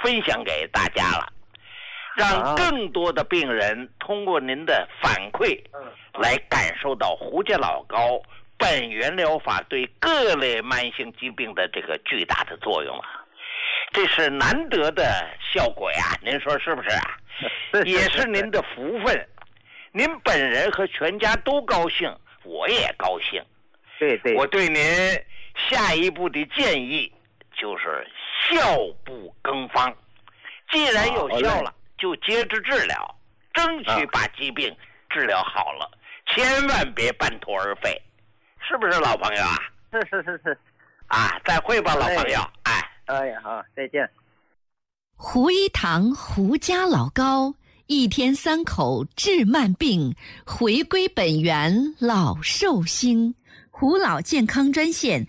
分享给大家了，让更多的病人通过您的反馈来感受到胡家老膏本源疗法对各类慢性疾病的这个巨大的作用啊，这是难得的效果呀，您说是不是啊？也是您的福分，您本人和全家都高兴，我也高兴。 对对， 我对您下一步的建议就是效不更方，既然有效了，就接着治疗，争取把疾病治疗好了，千万别半途而废，是不是老朋友啊？ 是啊，再会吧，老朋友。 哎呀，好，再见。 胡一堂胡家老膏，一天3口治慢病，回归本源老寿星。胡老健康专线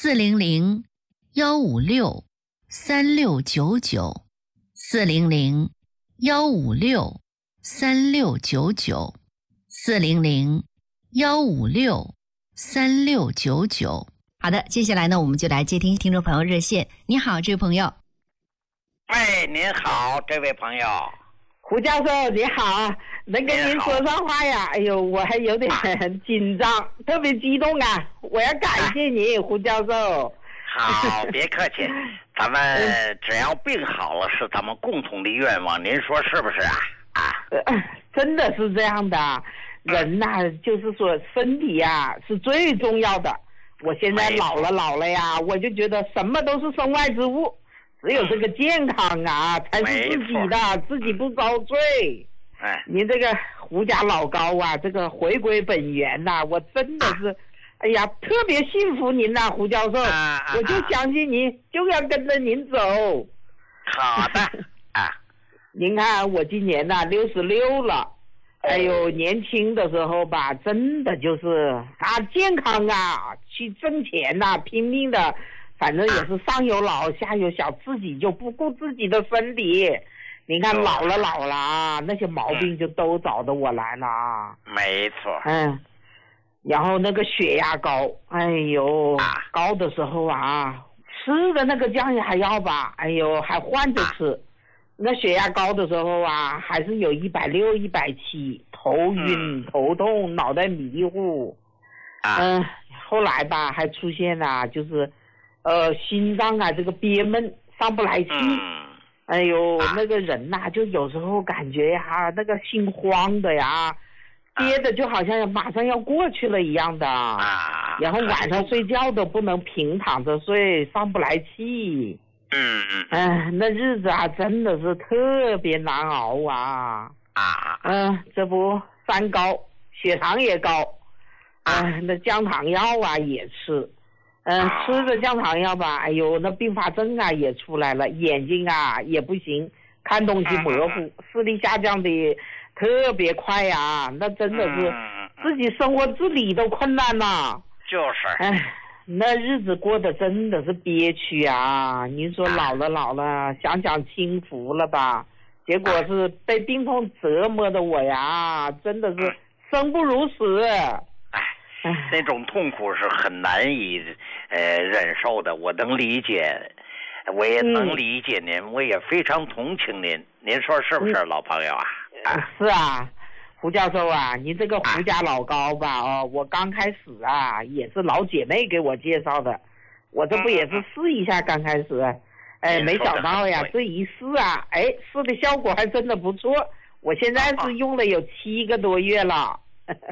400-156-3699，400-156-3699。好的，接下来呢，我们就来接听听众朋友热线。你好，这位朋友。 喂，您好，这位朋友。 胡教授你好，能跟您说上话呀？哎呦，我还有点紧张，特别激动啊！我要感谢你，胡教授。 好，别客气，咱们只要病好了是咱们共同的愿望，您说是不是啊？ 真的是这样的，人呐，就是说身体呀是最重要的。我现在老了呀，我就觉得什么都是身外之物，只有这个健康啊才是自己的，自己不遭罪。您这个胡家老膏啊，这个回归本源呐，我真的是，哎呀，特别信服您呐，胡教授，我就相信您，就要跟着您走。 好的您看我今年呐66了。哎呦，年轻的时候吧，真的就是健康啊，去挣钱呐，拼命的，反正也是上有老下有小，自己就不顾自己的身体。你看老了那些毛病就都找着我来了啊。 没错。 然后那个血压高，哎呦，高的时候啊，吃的那个降压药吧，哎呦，还换着吃。那血压高的时候啊，还是有160、170，头晕、头痛、脑袋迷糊。后来吧，还出现了就是心脏啊这个憋闷，上不来气。哎呦，那个人呐，就有时候感觉呀，那个心慌的呀，憋的就好像马上要过去了一样的。然后晚上睡觉都不能平躺着睡，上不来气。那日子啊，真的是特别难熬啊！这不三高，血糖也高，那降糖药啊也吃，吃着降糖药吧，哎呦，那并发症啊也出来了，眼睛啊也不行，看东西模糊，视力下降的特别快呀，那真的是自己生活自理都困难了。 就是。 那日子过得真的是憋屈啊！您说老了，想想轻浮了吧？结果是被病痛折磨的我呀，真的是生不如死。 那种痛苦是很难以忍受的，我能理解，我也能理解您，我也非常同情您。您说是不是，老朋友啊？ 是啊。胡教授啊，您这个胡家老膏吧，我刚开始啊也是老姐妹给我介绍的，我这不也是试一下刚开始，没想到呀，这一试啊，试的效果还真的不错，我现在是用了有7个多月了。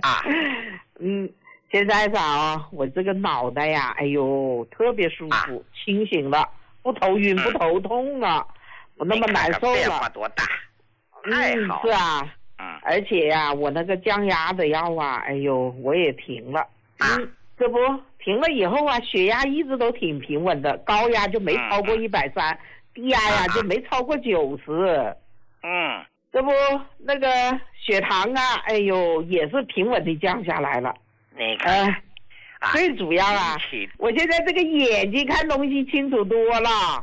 现在我这个脑袋呀，哎呦，特别舒服，清醒了，不头晕不头痛了，不那么难受了。 变化多大？太好。 是啊。而且呀，我那个降压的药啊，哎呦，我也停了。这不停了以后啊，血压一直都挺平稳的，高压就没超过130，低压呀就没超过90。这不那个血糖啊，哎呦，也是平稳的降下来了。 你看， 最主要啊，我现在这个眼睛看东西清楚多了。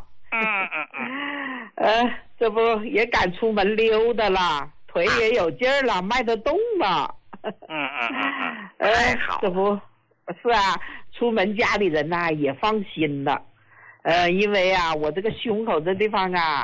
这不也敢出门溜达了。腿也有劲儿了，迈得动了。 太好。 这不是啊，出门家里人呐也放心了。因为啊，我这个胸口这地方啊，